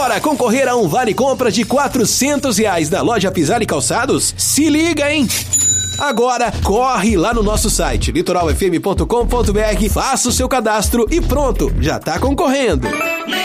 Bora concorrer a um vale compra de R$400 da loja Pisani Calçados? Se liga, hein? Agora, corre lá no nosso site, litoralfm.com.br, faça o seu cadastro e pronto, já tá concorrendo.